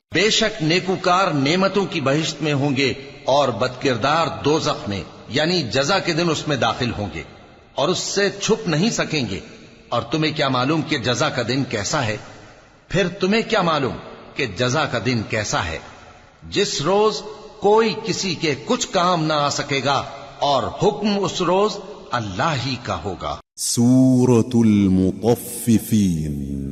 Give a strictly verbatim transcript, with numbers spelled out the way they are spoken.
बेशक नेकूकार नेमतों की बहिश्त में होंगे और बदकिरदार दोज़ख में यानी जजा के दिन उसमें दाखिल होंगे और उससे छुप नहीं सकेंगे। और तुम्हें क्या मालूम कि जजा का दिन कैसा है? फिर तुम्हें क्या मालूम कि जजा का दिन कैसा है, जिस रोज कोई किसी के कुछ काम ना आ सकेगा और हुक्म उस रोज अल्लाह ही का होगा। सूरतुल मुतफ्फिफीन।